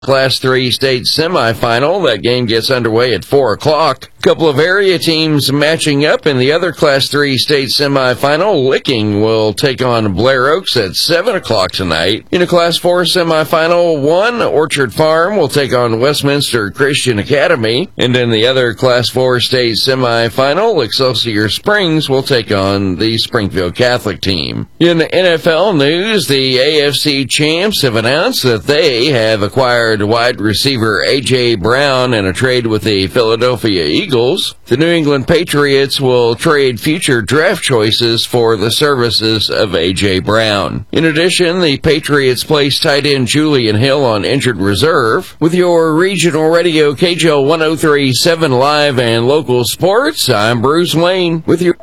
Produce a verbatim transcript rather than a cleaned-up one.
Class three state semifinal. That game gets underway at four o'clock. A couple of area teams matching up in the other Class three state semifinal. Licking will take on Blair Oaks at seven o'clock tonight. In a Class four semifinal, one, Orchard Farm will take on Westminster Christian Academy. And in the other Class four state semifinal, Excelsior Springs will take on the Springfield Catholic team. In N F L news, the A F C champs have announced that they have acquired wide receiver A J. Brown in a trade with the Philadelphia Eagles. The New England Patriots will trade future draft choices for the services of A J. Brown. In addition, the Patriots placed tight end Julian Hill on injured reserve. With your regional radio K J O one oh three point seven live and local sports, I'm Bruce Wayne with your